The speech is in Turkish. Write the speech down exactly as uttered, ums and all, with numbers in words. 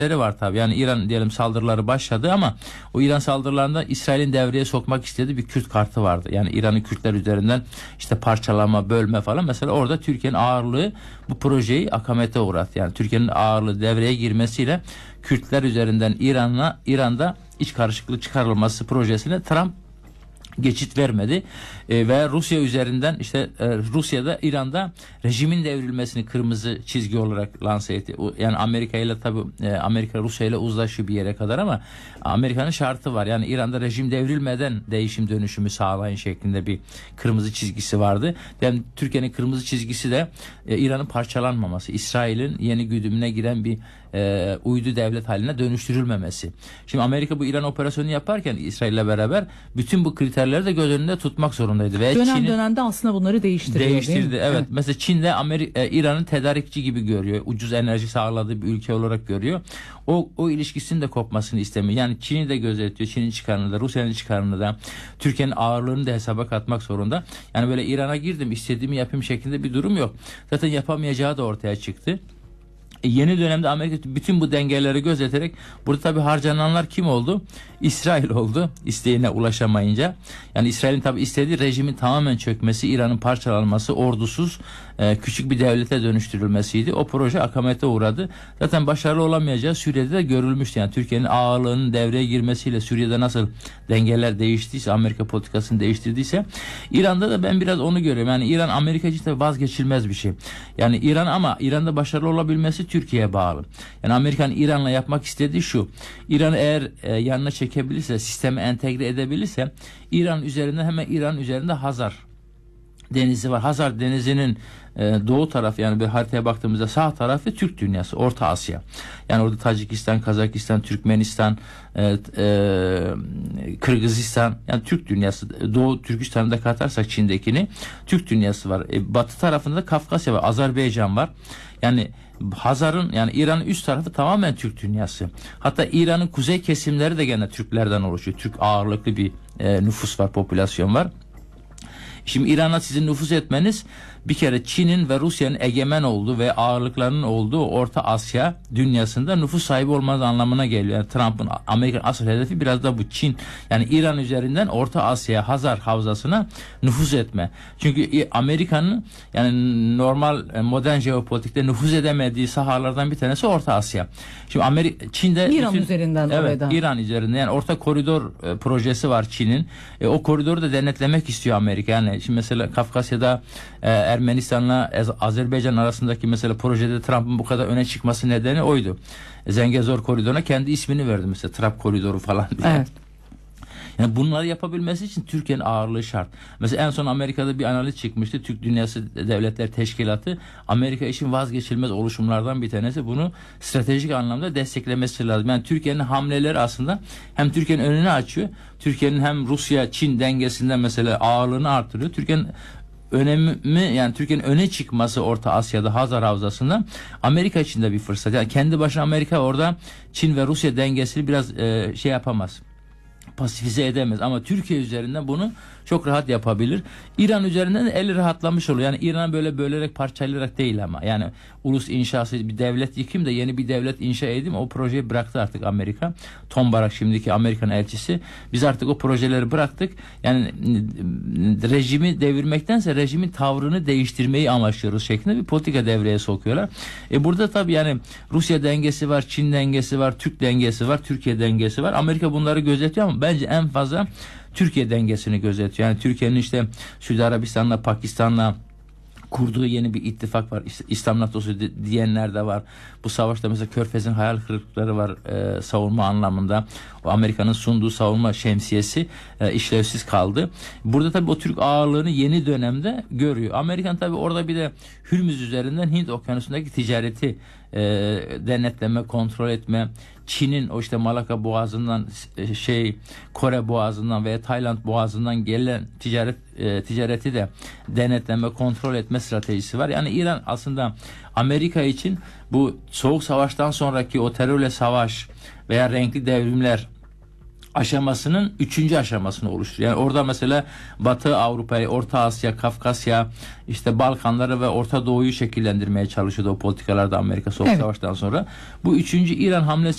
var tabii. Yani İran diyelim saldırıları başladı ama o İran saldırılarında İsrail'in devreye sokmak istediği bir Kürt kartı vardı. Yani İran'ı Kürtler üzerinden işte parçalama, bölme falan. Mesela orada Türkiye'nin ağırlığı bu projeyi akamete uğrattı. Yani Türkiye'nin ağırlığı devreye girmesiyle Kürtler üzerinden İran'la İran'da iç karışıklık çıkarılması projesine Trump geçit vermedi e, ve Rusya üzerinden işte e, Rusya'da İran'da rejimin devrilmesini kırmızı çizgi olarak lanse etti. O, yani Amerika ile tabi e, Amerika Rusya ile uzlaşıyor bir yere kadar ama Amerika'nın şartı var. Yani İran'da rejim devrilmeden değişim dönüşümü sağlayın şeklinde bir kırmızı çizgisi vardı. Yani Türkiye'nin kırmızı çizgisi de e, İran'ın parçalanmaması, İsrail'in yeni güdümüne giren bir e, uydu devlet haline dönüştürülmemesi. Şimdi Amerika bu İran operasyonu yaparken İsrail'le beraber bütün bu kriterleri de göz önünde tutmak zorundaydı. Ve dönem Çin'in, dönemde aslında bunları değiştiriyor. Değiştirdi. Evet. Evet. Mesela Çin'de Amerika, e, İran'ın tedarikçi gibi görüyor. Ucuz enerji sağladığı bir ülke olarak görüyor. O o ilişkisinin de kopmasını istemiyor. Yani Çin'i de gözetiyor. Çin'in çıkarını da, Rusya'nın çıkarını da, Türkiye'nin ağırlığını da hesaba katmak zorunda. Yani böyle İran'a girdim, istediğimi yapayım şeklinde bir durum yok. Zaten yapamayacağı da ortaya çıktı. E, yeni dönemde Amerika bütün bu dengeleri gözeterek burada tabii harcananlar kim oldu? İsrail oldu. İsteğine ulaşamayınca. Yani İsrail'in tabii istediği rejimin tamamen çökmesi, İran'ın parçalanması, ordusuz e, küçük bir devlete dönüştürülmesiydi. O proje akamete uğradı. Zaten başarılı olamayacağı Suriye'de de görülmüştü. Yani Türkiye'nin ağırlığının devreye girmesiyle Suriye'de nasıl dengeler değiştiyse, Amerika politikasını değiştirdiyse, İran'da da ben biraz onu görüyorum. Yani İran Amerika için de vazgeçilmez bir şey. Yani İran ama İran'da başarılı olabilmesi Türkiye'ye bağlı. Yani Amerika'nın İran'la yapmak istediği şu: İran'ı eğer e, yanına çekebilirse, sisteme entegre edebilirse, İran üzerinden hemen İran üzerinde Hazar Denizi var. Hazar Denizi'nin e, doğu tarafı, yani bir haritaya baktığımızda sağ tarafı Türk dünyası, Orta Asya. Yani orada Tacikistan, Kazakistan, Türkmenistan, e, e, Kırgızistan, yani Türk dünyası. Doğu Türkistan'ı da katarsak Çin'dekini, Türk dünyası var. E, batı tarafında Kafkasya var, Azerbaycan var. Yani Hazar'ın, yani İran'ın üst tarafı tamamen Türk dünyası. Hatta İran'ın kuzey kesimleri de gene Türklerden oluşuyor. Türk ağırlıklı bir e, nüfus var, popülasyon var. Şimdi İran'a sizin nüfuz etmeniz bir kere Çin'in ve Rusya'nın egemen olduğu ve ağırlıklarının olduğu Orta Asya dünyasında nüfus sahibi olmanız anlamına geliyor. Yani Trump'ın Amerikan asıl hedefi biraz da bu Çin. Yani İran üzerinden Orta Asya'ya, Hazar havzasına nüfuz etme. Çünkü Amerika'nın yani normal modern jeopolitikte nüfuz edemediği sahalardan bir tanesi Orta Asya. Şimdi Amerika, Çin'de İran bütün, üzerinden evet, orada. İran üzerinden, yani orta koridor e, projesi var Çin'in. E, o koridoru da denetlemek istiyor Amerika. Yani şimdi mesela Kafkasya'da e, Ermenistan'la Azerbaycan arasındaki mesela projede Trump'ın bu kadar öne çıkması nedeni oydu. Zengezur koridoruna kendi ismini verdi mesela, Trump koridoru falan diye. Evet. Yani bunları yapabilmesi için Türkiye'nin ağırlığı şart. Mesela en son Amerika'da bir analiz çıkmıştı. Türk Dünyası Devletler Teşkilatı Amerika için vazgeçilmez oluşumlardan bir tanesi. Bunu stratejik anlamda desteklemesi lazım. Yani Türkiye'nin hamleleri aslında hem Türkiye'nin önünü açıyor, Türkiye'nin hem Rusya-Çin dengesinden mesela ağırlığını artırıyor. Türkiye'nin önemi, yani Türkiye'nin öne çıkması Orta Asya'da, Hazar Havzası'nda Amerika için de bir fırsat. Yani kendi başına Amerika orada Çin ve Rusya dengesini biraz e, şey yapamaz, pasifize edemez, ama Türkiye üzerinden bunu çok rahat yapabilir. İran üzerinden de eli rahatlamış oluyor. Yani İran'ı böyle bölerek, parçalayarak değil ama. Yani ulus inşası, bir devlet yıkayım da yeni bir devlet inşa edeyim. O projeyi bıraktı artık Amerika. Tom Barak şimdiki Amerikan elçisi. Biz artık o projeleri bıraktık. Yani rejimi devirmektense rejimin tavrını değiştirmeyi amaçlıyoruz şeklinde bir politika devreye sokuyorlar. E burada tabii yani Rusya dengesi var, Çin dengesi var, Türk dengesi var, Türkiye dengesi var. Amerika bunları gözetiyor ama bence en fazla Türkiye dengesini gözetiyor. Yani Türkiye'nin işte Suudi Arabistan'la, Pakistan'la kurduğu yeni bir ittifak var. İslam NATO'su diyenler de var. Bu savaşta mesela Körfez'in hayal kırıklıkları var e, savunma anlamında. O Amerika'nın sunduğu savunma şemsiyesi e, işlevsiz kaldı. Burada tabii o Türk ağırlığını yeni dönemde görüyor. Amerikan tabii orada bir de Hürmüz üzerinden Hint Okyanusu'ndaki ticareti e, denetleme, kontrol etme, Çin'in o işte Malaka Boğazı'ndan, şey Kore Boğazı'ndan veya Tayland Boğazı'ndan gelen ticaret e, ticareti de denetleme, kontrol etme stratejisi var. Yani İran aslında Amerika için bu Soğuk Savaş'tan sonraki o terörle savaş veya renkli devrimler aşamasının üçüncü aşamasını oluşturuyor. Yani orada mesela Batı Avrupa'yı, Orta Asya, Kafkasya, işte Balkanları ve Orta Doğu'yu şekillendirmeye çalışıyordu o politikalarda Amerika Soğuk evet. Savaş'tan sonra. Bu üçüncü İran hamlesi